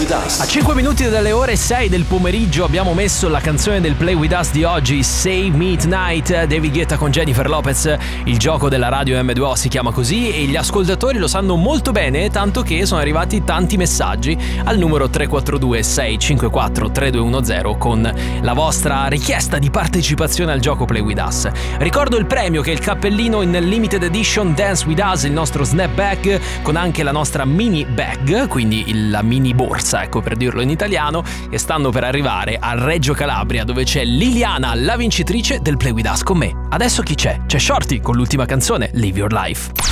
With Us. A 5 minuti dalle ore 6 del pomeriggio abbiamo messo la canzone del Play With Us di oggi, Save Me Tonight, David Guetta con Jennifer Lopez. Il gioco della radio M2O si chiama così e gli ascoltatori lo sanno molto bene, tanto che sono arrivati tanti messaggi al numero 342 654 3210 con la vostra richiesta di partecipazione al gioco Play With Us. Ricordo il premio, che è il cappellino in limited edition Dance With Us, il nostro snapback con anche la nostra mini bag, quindi la mini borsa, ecco, per dirlo in italiano, e stanno per arrivare a Reggio Calabria, dove c'è Liliana, la vincitrice del Play With Us con me. Adesso chi c'è? C'è Shorty con l'ultima canzone, Live Your Life.